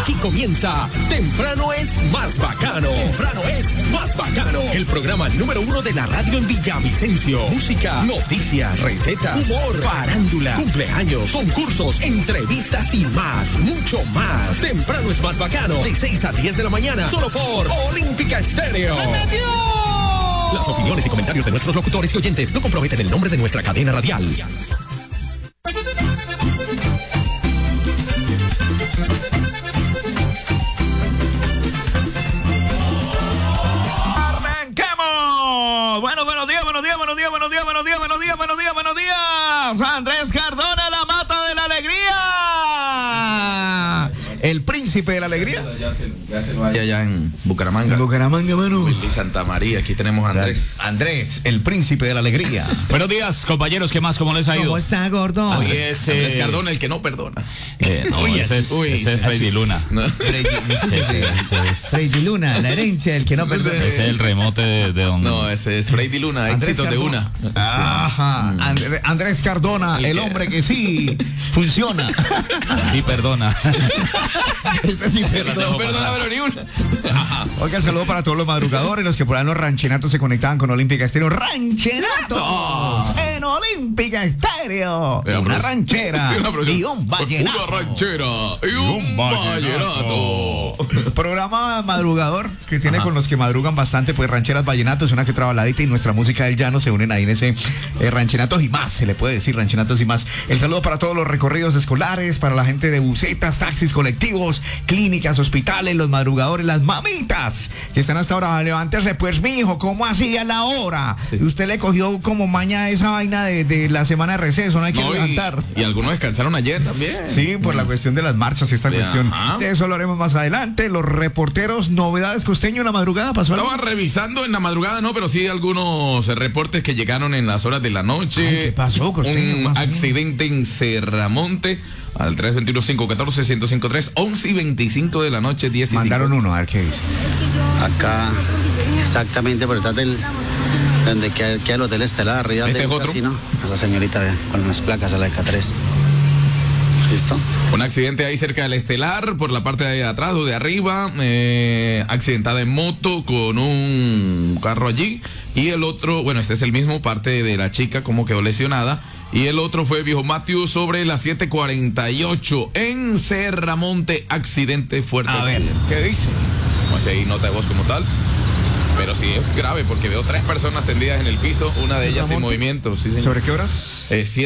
Aquí comienza Temprano es más bacano. Temprano es más bacano. El programa número 1 de la radio en Villavicencio. Música, noticias, recetas, humor, farándula, cumpleaños, concursos, entrevistas y más, mucho más. Temprano es más bacano. De 6 a 10 de la mañana. Solo por Olímpica Estéreo. Las opiniones y comentarios de nuestros locutores y oyentes no comprometen el nombre de nuestra cadena radial. Buenos días. Andrés Cardona, la mata de la alegría. El príncipe de la alegría. Ya se vaya allá en Bucaramanga. En Bucaramanga, mano. Y Santa María, aquí tenemos a Andrés. Andrés, el príncipe de la alegría. Buenos días, compañeros, ¿qué más? ¿Cómo les ha ido? ¿Cómo está, gordo? Andrés Cardona, el que no perdona. No, ese es Freddy Luna. No. Freddy Luna, la herencia del que no perdona. Ese es el remote de donde... No, ese es Freddy Luna, éxito de una. Ajá. Andrés Cardona, el hombre que sí funciona. Sí, perdona. Este sí perdona. No perdona, pero ni una. Oiga, saludo para todos los madrugadores, los que por ahí en los ranchenatos se conectaban con Olímpica Estéreo. ¡Ranchenatos! En Olímpica Estéreo. Una ranchera y un vallenato. Una ranchera y un vallenato. Programa madrugador que tiene con los que madrugan bastante, pues rancheras, vallenatos, una que otra baladita y nuestra música del llano se unen ahí en ese ranchenatos y más, se le puede decir ranchenatos y más. El saludo para todos los recorridos escolares, para la gente de busetas, taxis, colectivos, clínicas, hospitales, los madrugadores, las mamitas que están hasta ahora. Levántese pues, mijo, ¿cómo así a la hora? Sí. Usted le cogió como maña esa vaina de la semana de receso, no hay que levantar. Y algunos descansaron ayer también. Sí, por la cuestión de las marchas, esta cuestión. De eso lo haremos más adelante. Los reporteros, novedades, Costeño, en la madrugada pasó algo. Estaba revisando en la madrugada, no, pero sí algunos reportes que llegaron en las horas de la noche. Ay, ¿qué pasó, Costeño? Un accidente en Serramonte al 321-514-1053, 11:25 de la noche, 10:05. Mandaron uno, a ver qué dice. Acá, exactamente por detrás del donde queda el Hotel Estelar, arriba del casino. A la señorita, vean, con las placas a la K3. ¿Listo? Un accidente ahí cerca del Estelar, por la parte de atrás o de arriba, accidentada en moto con un carro allí. Y el otro, bueno, este es el mismo, parte de la chica como quedó lesionada. Y el otro fue Viejo Matthew sobre las 7:48 en Serramonte, accidente fuerte. A ver, ¿qué dice? No sé, ahí nota de voz como tal. Pero sí es grave porque veo 3 personas tendidas en el piso, una de ellas sin movimiento. Sí, ¿Sobre qué horas?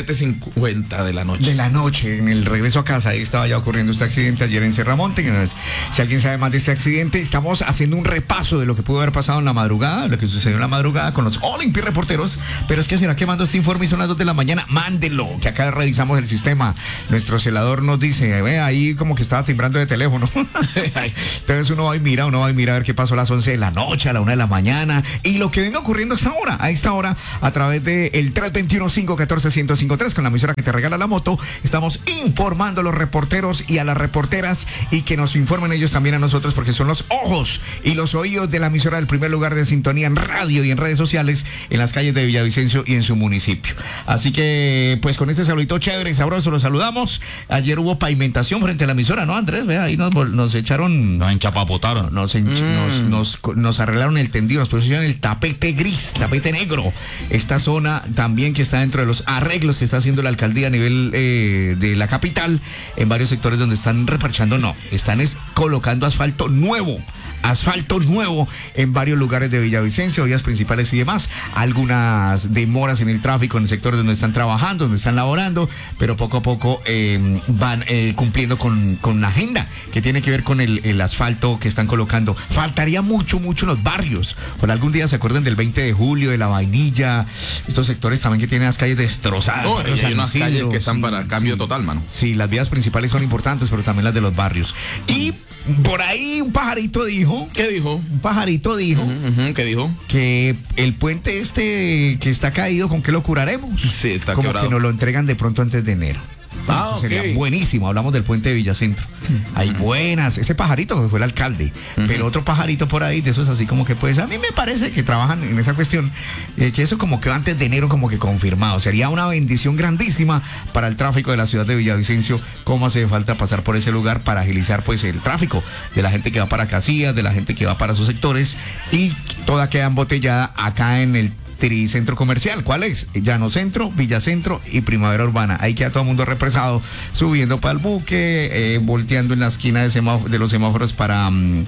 7:50 de la noche. De la noche, en el regreso a casa, ahí estaba ya ocurriendo este accidente ayer en Serramonte. Si alguien sabe más de este accidente, estamos haciendo un repaso de lo que pudo haber pasado en la madrugada, lo que sucedió en la madrugada con los Olympic reporteros. Pero es que será que mando este informe y son las 2 de la mañana, mándelo, que acá revisamos el sistema. Nuestro celador nos dice, ve ahí como que estaba timbrando de teléfono. Entonces uno va y mira a ver qué pasó a las 11 de la noche, a la 1 de la mañana y lo que viene ocurriendo a esta hora a través de el 321-514-1053 con la emisora que te regala la moto. Estamos informando a los reporteros y a las reporteras y que nos informen ellos también a nosotros porque son los ojos y los oídos de la emisora del primer lugar de sintonía en radio y en redes sociales en las calles de Villavicencio y en su municipio. Así que pues con este saludito chévere y sabroso los saludamos. Ayer hubo pavimentación frente a la emisora, ¿no, Andrés? Ve, ahí nos echaron, nos enchapapotaron, nos arreglaron el tendido, nos pusieron el tapete gris, tapete negro. Esta zona también que está dentro de los arreglos que está haciendo la alcaldía a nivel de la capital, en varios sectores donde están reparchando, están colocando asfalto nuevo en varios lugares de Villavicencio, vías principales y demás. Algunas demoras en el tráfico en el sector donde están trabajando, donde están laborando, pero poco a poco van cumpliendo con la agenda que tiene que ver con el asfalto que están colocando. Faltaría mucho en los barrios. Por algún día se acuerdan del 20 de julio, de la Vainilla, estos sectores también que tienen las calles destrozadas. No, hay unas calles que están para cambio total, mano. Sí, las vías principales son importantes, pero también las de los barrios. Y por ahí un pajarito dijo. ¿Qué dijo? Un pajarito dijo. ¿Qué dijo? Que el puente que está caído, ¿con qué lo curaremos? Sí, está como quebrado. Que nos lo entregan de pronto antes de enero. Eso sería buenísimo. Hablamos del puente de Villacentro. Hay buenas. Ese pajarito que fue el alcalde, pero otro pajarito por ahí, de esos así como que pues a mí me parece que trabajan en esa cuestión, que eso como que antes de enero como que confirmado. Sería una bendición grandísima para el tráfico de la ciudad de Villavicencio. Cómo hace falta pasar por ese lugar para agilizar pues el tráfico de la gente que va para Casillas, de la gente que va para sus sectores, y toda queda embotellada acá en el Tricentro comercial. ¿Cuál es? Llano Centro, Villacentro y Primavera Urbana. Ahí queda todo el mundo represado, subiendo para el buque, volteando en la esquina de los semáforos para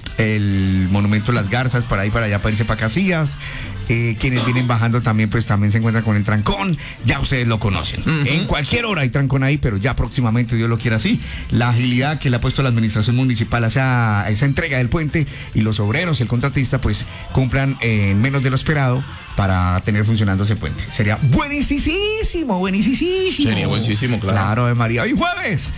el Monumento de las Garzas, para ahí para allá, para irse para Casillas. Quienes vienen bajando también, pues también se encuentran con el trancón. Ya ustedes lo conocen. En cualquier hora hay trancón ahí, pero ya próximamente, Dios lo quiera así, la agilidad que le ha puesto la administración municipal hacia esa entrega del puente, y los obreros y el contratista pues cumplan en menos de lo esperado para tener funcionando ese puente. Sería buenísimo. Sería buenísimo, claro. Claro, María. Hoy jueves,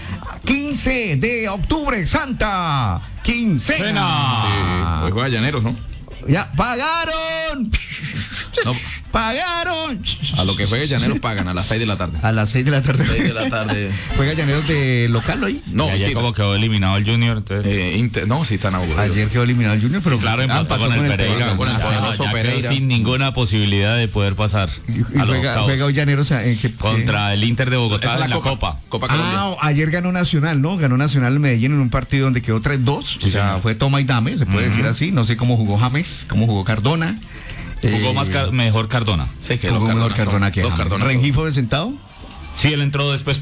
15 de octubre, Santa Quincena. Sí, hoy juega Llaneros, ¿no? Ya, pagaron. No. Pagaron. A lo que juegue Llaneros pagan a las 6 de la tarde. A las 6 de la tarde. 6 de la tarde. ¿Juega Llaneros de local hoy? No, ayer como quedó eliminado el Junior, entonces. No, sí están aburridos. Ayer quedó eliminado el Junior, pero sí, claro, empató con el Pereira. Con el poderoso Pereira. Sin ninguna posibilidad de poder pasar a los octavos. Juega hoy Llaneros contra el Inter de Bogotá en la Copa Colombia. Ayer ganó Nacional, ¿no? Ganó Nacional en Medellín en un partido donde quedó 3-2. Sí, o sea, fue toma y dame, se puede decir así. No sé cómo jugó James, cómo jugó Cardona. Jugó mejor Cardona. Sí, que jugó mejor Cardona que James. ¿Rengifo de sentado? Sí, él entró después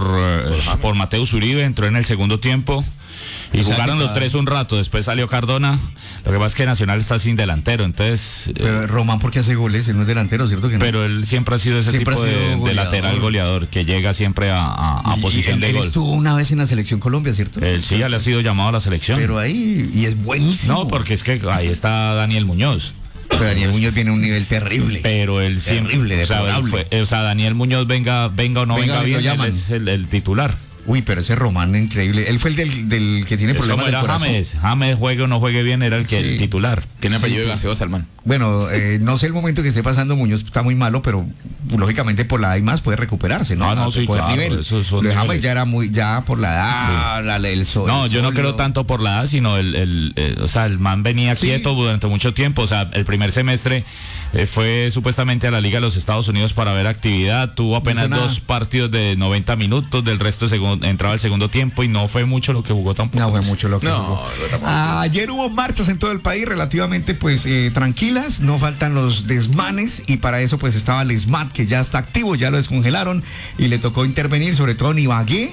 por Mateus Uribe, entró en el segundo tiempo. Y jugaron los tres un rato, después salió Cardona. Lo que pasa es que Nacional está sin delantero, entonces... Pero Román, ¿por qué hace goles? Él no es delantero, ¿cierto que no? Pero él siempre ha sido ese tipo de lateral goleador, que llega siempre a posición de gol. Él estuvo una vez en la Selección Colombia, ¿cierto? Él sí, ya le ha sido llamado a la selección. Pero ahí, y es buenísimo. No, porque es que ahí está Daniel Muñoz. Pero Daniel Muñoz viene a un nivel terrible. Pero él siempre... Terrible, o sea, Daniel Muñoz venga o no venga bien, él es el titular. Uy, pero ese Román increíble. Él fue el del que tiene problemas del corazón. James juegue o no juegue bien, era el titular. Tiene apellido de gaseosa, hermano. Bueno, no sé el momento que esté pasando. Muñoz está muy malo, pero lógicamente por la edad y más puede recuperarse, ¿no? No, sí, claro. Nivel. Lo de James ya era ya por la edad, el sol. No, yo no creo tanto por la edad, sino o sea, el man venía quieto durante mucho tiempo. O sea, el primer semestre fue supuestamente a la Liga de los Estados Unidos para ver actividad. Tuvo apenas 2 partidos de 90 minutos, del resto entraba el segundo tiempo y no fue mucho lo que jugó tampoco. No fue mucho lo que jugó. Ayer hubo marchas en todo el país relativamente pues tranquilas, no faltan los desmanes, y para eso pues estaba el SMAT, que ya está activo, ya lo descongelaron y le tocó intervenir, sobre todo en Ibagué.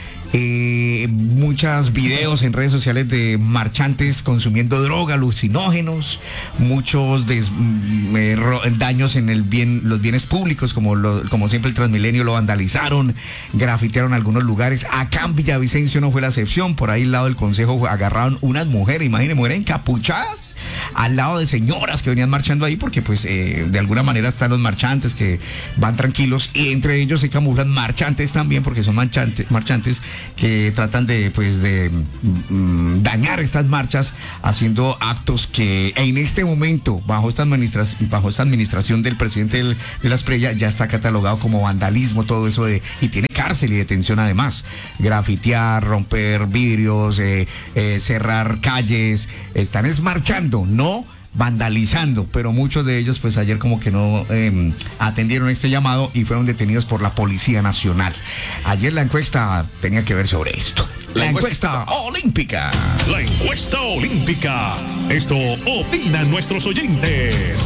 Muchos videos en redes sociales de marchantes consumiendo droga, alucinógenos, muchos daños en los bienes públicos, como siempre el Transmilenio lo vandalizaron, grafitearon algunos lugares. Acá en Villavicencio no fue la excepción. Por ahí al lado del Consejo agarraron unas mujeres, imagínense, mujeres encapuchadas al lado de señoras que venían marchando ahí, porque pues de alguna manera están los marchantes que van tranquilos, y entre ellos se camuflan marchantes también, porque son marchantes que tratan de dañar estas marchas, haciendo actos que en este momento bajo esta administración del presidente de las Espriella ya está catalogado como vandalismo, todo eso y tiene cárcel y detención además. Grafitear, romper vidrios, cerrar calles, están marchando, no vandalizando, pero muchos de ellos pues ayer como que no atendieron este llamado y fueron detenidos por la Policía Nacional. Ayer la encuesta tenía que ver sobre esto. La encuesta olímpica. La encuesta olímpica. Esto opinan nuestros oyentes.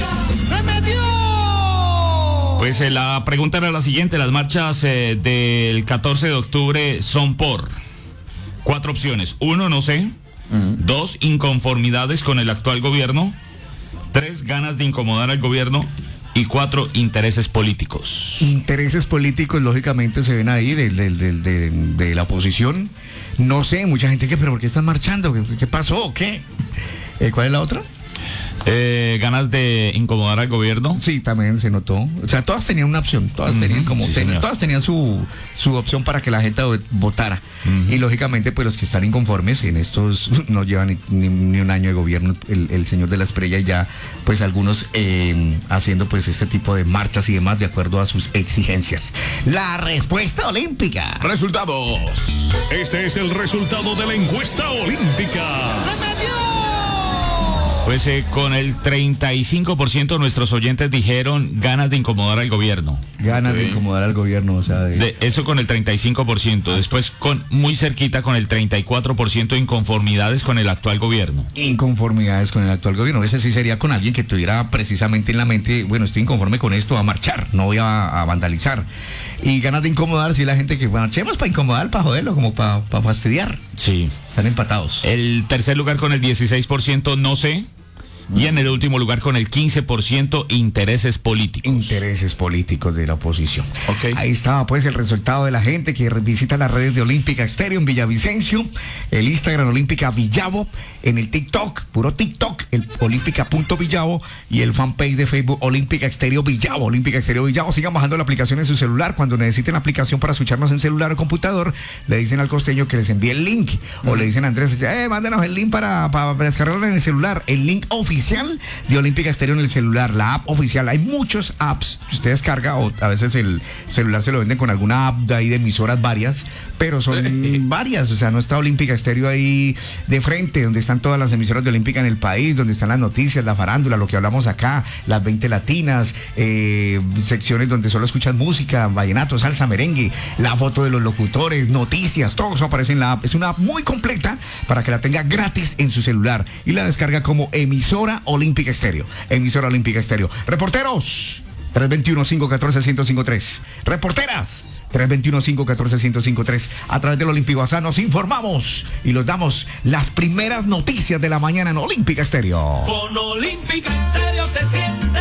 Pues la pregunta era la siguiente: las marchas del 14 de octubre son por 4 opciones. 1, no sé. 2, inconformidades con el actual gobierno. 3, ganas de incomodar al gobierno. Y 4, intereses políticos. Intereses políticos, lógicamente, se ven ahí de la oposición. No sé, mucha gente que, pero ¿por qué están marchando? ¿Qué pasó? ¿Qué? ¿Cuál es la otra? ¿Ganas de incomodar al gobierno? Sí, también se notó. O sea, todas tenían una opción, todas tenían todas tenían su opción para que la gente votara. Y lógicamente, pues los que están inconformes en estos no llevan ni un año de gobierno el señor de la Espriella, y ya pues algunos haciendo pues este tipo de marchas y demás de acuerdo a sus exigencias. La respuesta olímpica. Resultados. Este es el resultado de la encuesta olímpica. Pues con el 35% nuestros oyentes dijeron ganas de incomodar al gobierno. Ganas de incomodar al gobierno, o sea... Eso con el 35%. Después muy cerquita con el 34% inconformidades con el actual gobierno. Inconformidades con el actual gobierno. Ese sí sería con alguien que tuviera precisamente en la mente, bueno, estoy inconforme con esto, a marchar, no voy a vandalizar. Y ganas de incomodar, sí, la gente que marchemos para incomodar, para joderlo, como para fastidiar. Sí. Están empatados. El tercer lugar con el 16% no sé. Y en el último lugar con el 15% intereses políticos. Intereses políticos de la oposición. Okay. Ahí estaba pues el resultado de la gente que visita las redes de Olímpica Estéreo en Villavicencio, el Instagram Olímpica Villavo, en el TikTok, puro TikTok, el olímpica.villavo, y el fanpage de Facebook Olímpica Estéreo Villavo, Olímpica Estéreo Villavo. Sigan bajando la aplicación en su celular. Cuando necesiten la aplicación para escucharnos en celular o computador, le dicen al costeño que les envíe el link, o le dicen a Andrés, mándanos el link para descargarlo en el celular, el link oficial de Olímpica Estéreo en el celular, la app oficial. Hay muchos apps que usted descarga, o a veces el celular se lo venden con alguna app de ahí de emisoras varias, pero son varias. O sea, no está Olímpica Estéreo ahí de frente, donde están todas las emisoras de Olímpica en el país, donde están las noticias, la farándula, lo que hablamos acá, las 20 latinas, secciones donde solo escuchan música, vallenato, salsa, merengue, la foto de los locutores, noticias, todo eso aparece en la app. Es una app muy completa para que la tenga gratis en su celular y la descarga como emisora Olímpica Estéreo. Emisora Olímpica Estéreo. Reporteros, 321-514-1053. Reporteras, 321-514-1053. A través del Olímpico Azar nos informamos y los damos las primeras noticias de la mañana en Olímpica Estéreo. Con Olímpica Estéreo se siente